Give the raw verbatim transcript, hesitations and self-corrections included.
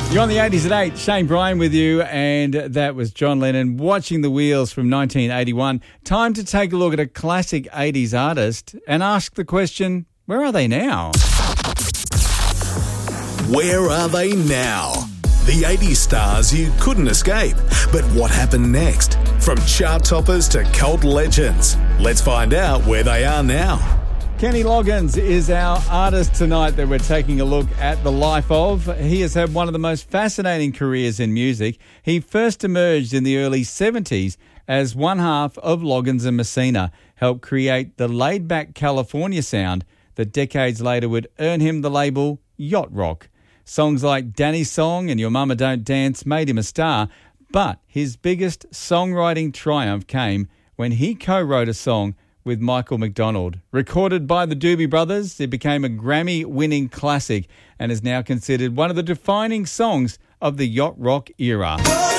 You're on the eighties at eight. Shane Bryan with you, and that was John Lennon, Watching the Wheels from nineteen eighty-one. Time to take a look at a classic eighties artist and ask the question, where are they now? Where are they now? The eighties stars you couldn't escape. But what happened next? From chart toppers to cult legends. Let's find out where they are now. Kenny Loggins is our artist tonight that we're taking a look at the life of. He has had one of the most fascinating careers in music. He first emerged in the early seventies as one half of Loggins and Messina, helped create the laid-back California sound that decades later would earn him the label Yacht Rock. Songs like Danny's Song and Your Mama Don't Dance made him a star, but his biggest songwriting triumph came when he co-wrote a song with Michael McDonald. Recorded by the Doobie Brothers, it became a Grammy-winning classic and is now considered one of the defining songs of the yacht rock era.